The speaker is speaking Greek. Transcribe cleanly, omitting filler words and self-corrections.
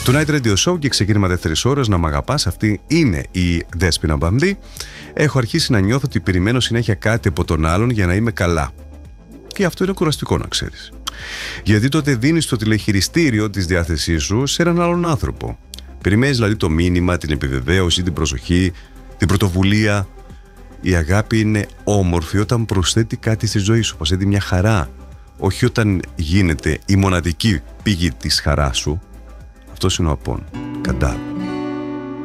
Tonight Radio Show και ξεκίνημα δεύτερης ώρας. Να μ' αγαπάς. Αυτή είναι η Δέσποινα Μπαμδί. Έχω αρχίσει να νιώθω ότι περιμένω συνέχεια κάτι από τον άλλον για να είμαι καλά. Και αυτό είναι κουραστικό, να ξέρεις. Γιατί τότε δίνεις το τηλεχειριστήριο της διάθεσής σου σε έναν άλλον άνθρωπο. Περιμένεις δηλαδή το μήνυμα, την επιβεβαίωση, την προσοχή, την πρωτοβουλία. Η αγάπη είναι όμορφη όταν προσθέτει κάτι στη ζωή σου, προσθέτει μια χαρά. Όχι όταν γίνεται η μοναδική πηγή της χαράς σου. Αυτός είναι ο Απών. Καντά.